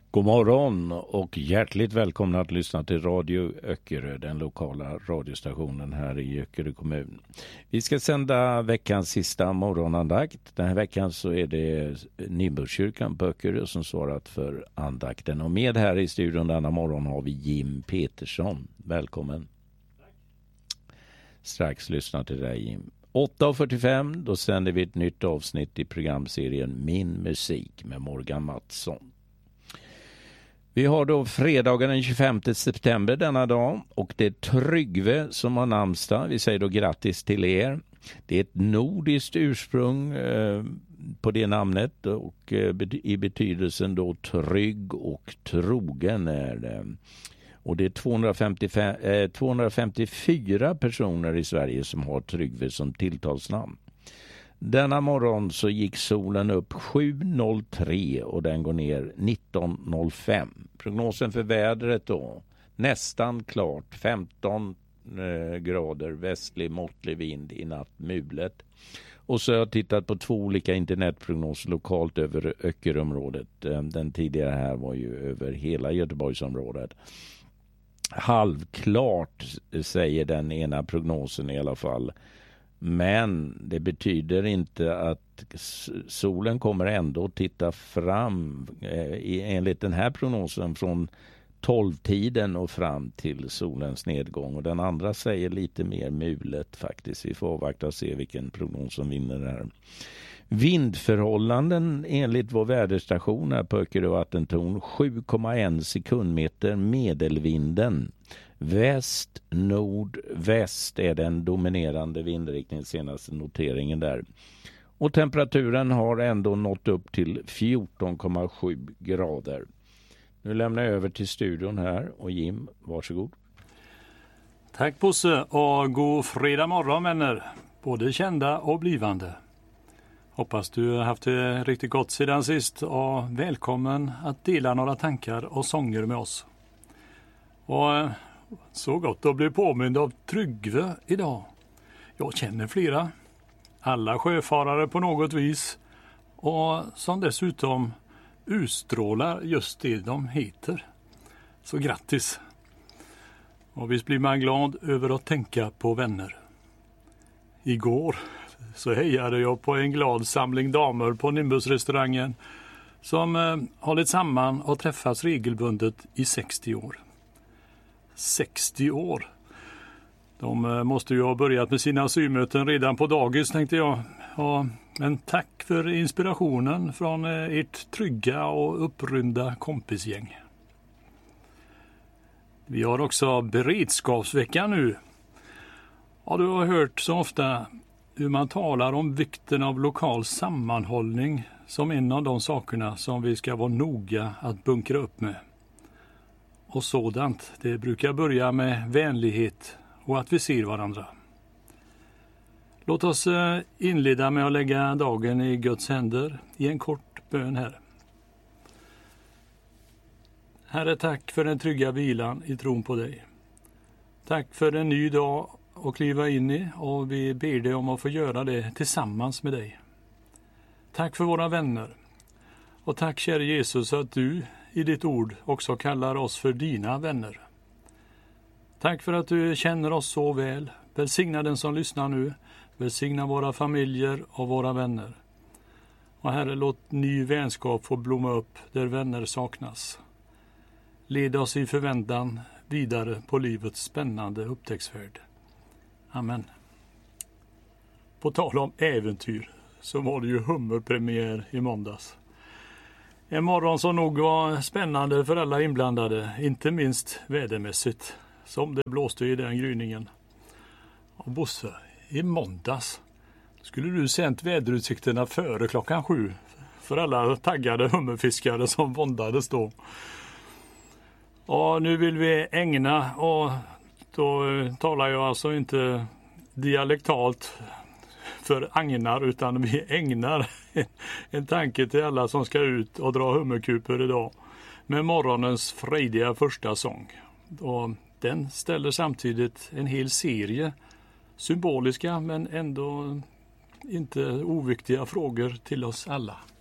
God morgon och hjärtligt välkomna att lyssna till Radio Öckerö, den lokala radiostationen här i Öckerö kommun. Vi ska sända veckans sista morgonandakt. Den här veckan så är det Nimbuskyrkan på Öckerö som svarat för andakten. Och med här i studion denna morgon har vi Jim Petersson. Välkommen. Tack. Strax lyssna till dig, Jim. 8:45 då sänder vi ett nytt avsnitt i programserien Min musik med Morgan Mattsson. Vi har då fredagen den 25 september denna dag och det är Tryggve som har namnsdag. Vi säger då grattis till er. Det är ett nordiskt ursprung på det namnet och i betydelsen då trygg och trogen är det. Och det är 254 personer i Sverige som har Tryggve som tilltalsnamn. Denna morgon så gick solen upp 7.03 och den går ner 19.05. Prognosen för vädret då, nästan klart, 15 grader västlig måttlig vind i natt mulet. Och så har jag tittat på 2 olika internetprognoser lokalt över Öckeröområdet. Den tidigare här var ju över hela Göteborgsområdet. Halvklart säger den ena prognosen i alla fall. Men det betyder inte att solen kommer ändå att titta fram enligt den här prognosen från 12-tiden och fram till solens nedgång. Och den andra säger lite mer mulet faktiskt. Vi får avvakta och se vilken prognos som vinner här. Vindförhållanden enligt vår väderstation här på Öckerö vattentorn 7,1 sekundmeter medelvinden. Väst, nord, väst är den dominerande vindriktningen, senaste noteringen där. Och temperaturen har ändå nått upp till 14,7 grader. Nu lämnar jag över till studion här och Jim, varsågod. Tack Bosse och god fredag morgon vänner, både kända och blivande. Hoppas du har haft det riktigt gott sedan sist och välkommen att dela några tankar och sånger med oss. Och så gott att bli påmind av Tryggve idag. Jag känner flera. Alla sjöfarare på något vis. Och som dessutom utstrålar just det de heter. Så grattis. Och visst blir man glad över att tänka på vänner. Igår så hejade jag på en glad samling damer på Nimbusrestaurangen som hållit samman och träffats regelbundet i 60 år. 60 år. De måste ju ha börjat med sina symöten redan på dagis, tänkte jag. Ja, men tack för inspirationen från ert trygga och upprymda kompisgäng. Vi har också beredskapsveckan nu. Ja, du har hört så ofta hur man talar om vikten av lokal sammanhållning som en av de sakerna som vi ska vara noga att bunkra upp med. Och sådant, det brukar börja med vänlighet och att vi ser varandra. Låt oss inleda med att lägga dagen i Guds händer i en kort bön här. Herre, tack för den trygga vilan i tron på dig. Tack för en ny dag att kliva in i och vi ber dig om att få göra det tillsammans med dig. Tack för våra vänner. Och tack kära Jesus att du i ditt ord också kallar oss för dina vänner. Tack för att du känner oss så väl. Välsigna den som lyssnar nu. Välsigna våra familjer och våra vänner. Och Herre, låt ny vänskap få blomma upp där vänner saknas. Led oss i förväntan vidare på livets spännande upptäcktsfärd. Amen. På tal om äventyr så var det ju hummerpremiär i måndags. En morgon som nog var spännande för alla inblandade, inte minst vädermässigt, som det blåste i den gryningen. Och Bosse, i måndags skulle du sänt väderutsikterna före 7:00 för alla taggade hummerfiskare som våndades då. Och nu vill vi ägna, och då talar jag alltså inte dialektalt för agnar, utan vi ägnar en tanke till alla som ska ut och dra hummerkuper idag med morgonens frejdiga första sång. Och den ställer samtidigt en hel serie symboliska men ändå inte oviktiga frågor till oss alla.